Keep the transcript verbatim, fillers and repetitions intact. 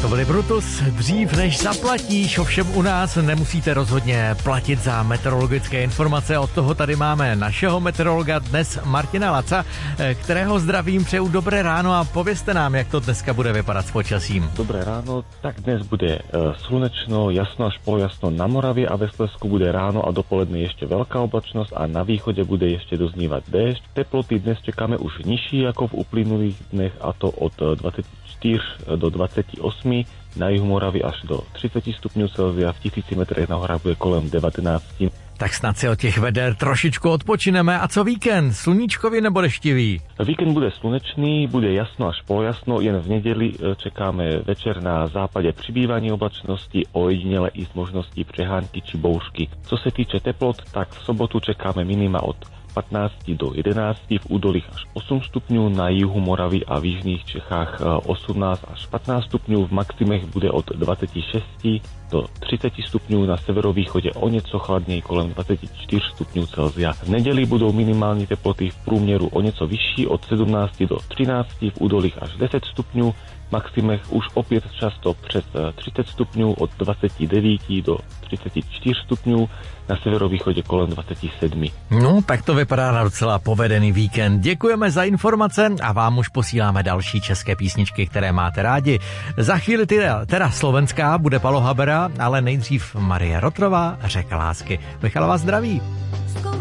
To byly Brutus, dřív než zaplatíš, ovšem u nás nemusíte rozhodně platit za meteorologické informace, od toho tady máme našeho meteorologa dnes Martina Laca, kterého zdravím, přeju dobré ráno a povězte nám, jak to dneska bude vypadat s počasím. Dobré ráno, tak dnes bude uh, slunečno, jasno až polojasno na Moravě a ve Slezsku bude ráno a dopoledne ještě velká oblačnost a na východě bude ještě doznívat déšť. Teploty dnes čekáme už nižší jako v uplynulých dnech a to od dvadsaťštyri do dvadsaťosem, na jihu Moravy až do třicet stupňů Celsia, v tisíci metrech na horách bude kolem devatenáct. Tak snad si od těch veder trošičku odpočineme. A co víkend? Sluníčkový nebo deštivý? Víkend bude slunečný, bude jasno až polojasno, jen v neděli čekáme večer na západě přibývání oblačnosti, ojediněle i s možností přehánky či bouřky. Co se týče teplot, tak v sobotu čekáme minima od patnáct do jedenácti, v údolích až osm stupňů, na jihu Moravy a v jižních Čechách osmnáct až patnáct stupňů, v maximech bude od dvacet šest do třicet stupňů, na severovýchodě o něco chladněji kolem dvacet čtyři stupňů Celsia. V neděli budou minimální teploty v průměru o něco vyšší od sedmnáct do třinácti, v údolích až deset stupňů, v maximech už opět často přes třicet stupňů od dvacet devět do třicet čtyři stupňů, na severovýchodě kolem dvacet sedm. No, tak to vypadá na docela povedený víkend. Děkujeme za informace a vám už posíláme další české písničky, které máte rádi. Za chvíli teda, teda slovenská bude Palo Habera, ale nejdřív Marie Rotrová, Řeka lásky. Michal vás zdraví.